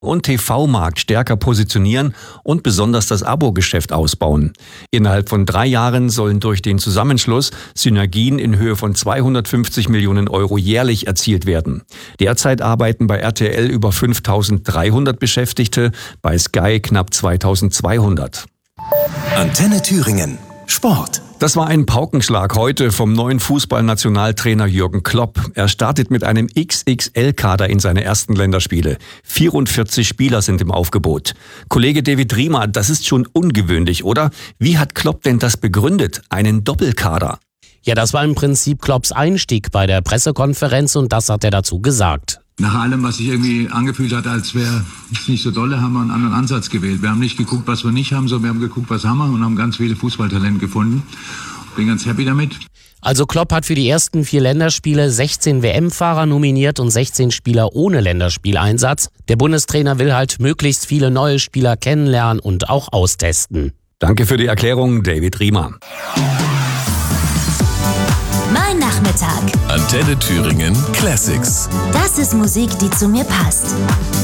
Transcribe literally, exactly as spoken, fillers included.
und T V-Markt stärker positionieren und besonders das Abo-Geschäft ausbauen. Innerhalb von drei Jahren sollen durch den Zusammenschluss Synergien in Höhe von zweihundertfünfzig Millionen Euro jährlich erzielt werden. Derzeit arbeiten bei R T L über fünftausenddreihundert Beschäftigte, bei Sky knapp zweitausendzweihundert. Antenne Thüringen. Sport. Das war ein Paukenschlag heute vom neuen Fußballnationaltrainer Jürgen Klopp. Er startet mit einem X X L-Kader in seine ersten Länderspiele. vierundvierzig Spieler sind im Aufgebot. Kollege David Riemer, das ist schon ungewöhnlich, oder? Wie hat Klopp denn das begründet? Einen Doppelkader? Ja, das war im Prinzip Klopps Einstieg bei der Pressekonferenz und das hat er dazu gesagt. Nach allem, was sich irgendwie angefühlt hat, als wäre es nicht so dolle, haben wir einen anderen Ansatz gewählt. Wir haben nicht geguckt, was wir nicht haben, sondern wir haben geguckt, was haben wir und haben ganz viele Fußballtalente gefunden. Bin ganz happy damit. Also Klopp hat für die ersten vier Länderspiele sechzehn W M-Fahrer nominiert und sechzehn Spieler ohne Länderspieleinsatz. Der Bundestrainer will halt möglichst viele neue Spieler kennenlernen und auch austesten. Danke für die Erklärung, David Riemer. Mein Nachmittag. Antenne Thüringen Classics. Das ist Musik, die zu mir passt.